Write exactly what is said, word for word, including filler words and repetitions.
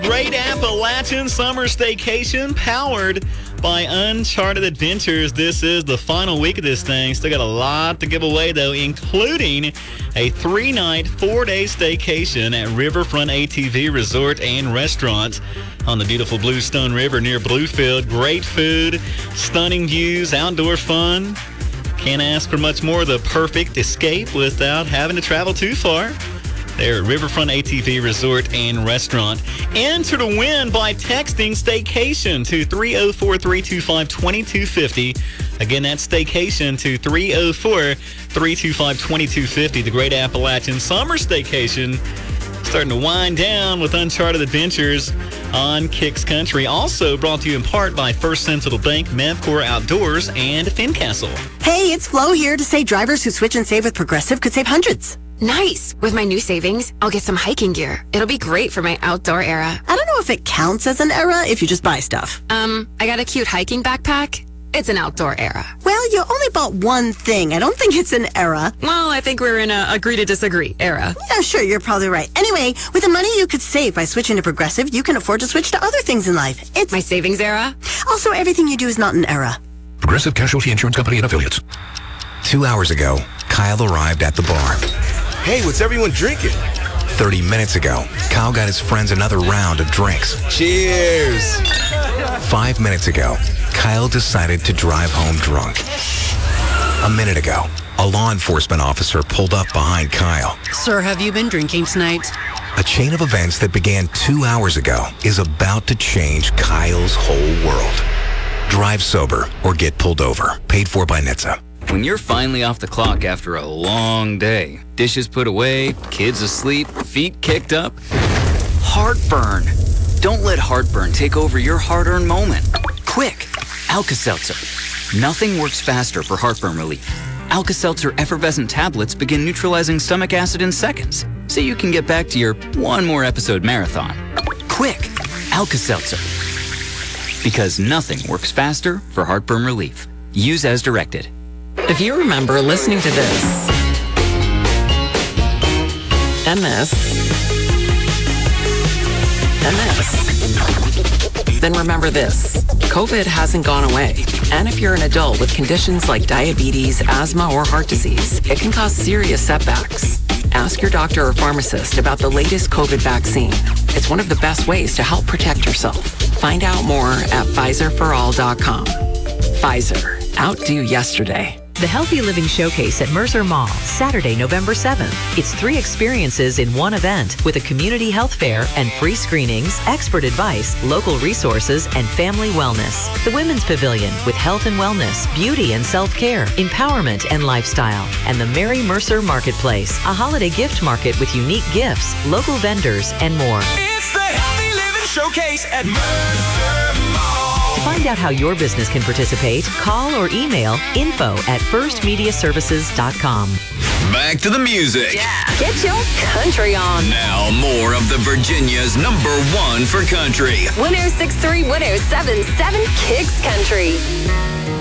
Great Appalachian Summer Staycation powered by Uncharted Adventures. This is the final week of this thing. Still got a lot to give away, though, including a three-night, four-day staycation at Riverfront A T V Resort and Restaurant on the beautiful Bluestone River near Bluefield. Great food, stunning views, outdoor fun. Can't ask for much more. The perfect escape without having to travel too far. There at Riverfront A T V Resort and Restaurant. Enter to win by texting Staycation to three oh four, three two five, two two five oh. Again, that's Staycation to three oh four, three two five, two two five oh. The Great Appalachian Summer Staycation starting to wind down with Uncharted Adventures on Kicks Country. Also brought to you in part by First Sentinel Bank, Mevcor Outdoors, and Fincastle. Hey, it's Flo here to say drivers who switch and save with Progressive could save hundreds. Nice. With my new savings, I'll get some hiking gear. It'll be great for my outdoor era. I don't know if it counts as an era if you just buy stuff. Um, I got a cute hiking backpack. It's an outdoor era. Well, you only bought one thing. I don't think it's an era. Well, I think we're in a agree to disagree era. Yeah, sure, you're probably right. Anyway, with the money you could save by switching to Progressive, you can afford to switch to other things in life. It's my savings era. Also, everything you do is not an era. Progressive Casualty Insurance Company and Affiliates. Two hours ago, Kyle arrived at the bar. Hey, what's everyone drinking? thirty minutes ago, Kyle got his friends another round of drinks. Cheers! Five minutes ago, Kyle decided to drive home drunk. A minute ago, a law enforcement officer pulled up behind Kyle. Sir, have you been drinking tonight? A chain of events that began two hours ago is about to change Kyle's whole world. Drive sober or get pulled over. Paid for by N H T S A. When you're finally off the clock after a long day, dishes put away, kids asleep, feet kicked up, heartburn. Don't let heartburn take over your hard-earned moment. Quick, Alka-Seltzer. Nothing works faster for heartburn relief. Alka-Seltzer effervescent tablets begin neutralizing stomach acid in seconds, so you can get back to your one more episode marathon. Quick, Alka-Seltzer. Because nothing works faster for heartburn relief. Use as directed. If you remember listening to this and this and this, then remember this. COVID hasn't gone away. And if you're an adult with conditions like diabetes, asthma, or heart disease, it can cause serious setbacks. Ask your doctor or pharmacist about the latest COVID vaccine. It's one of the best ways to help protect yourself. Find out more at Pfizer for all dot com. Pfizer. Outdo yesterday. The Healthy Living Showcase at Mercer Mall, Saturday, November seventh. It's three experiences in one event with a community health fair and free screenings, expert advice, local resources, and family wellness. The Women's Pavilion with health and wellness, beauty and self-care, empowerment and lifestyle. And the Mary Mercer Marketplace, a holiday gift market with unique gifts, local vendors, and more. It's the Healthy Living Showcase at Mercer Mall. To find out how your business can participate, call or email info at first media services dot com. Back to the music. Yeah. Get your country on. Now more of the Virginia's number one for country. one oh six point three, one oh seven point seven Kicks Country.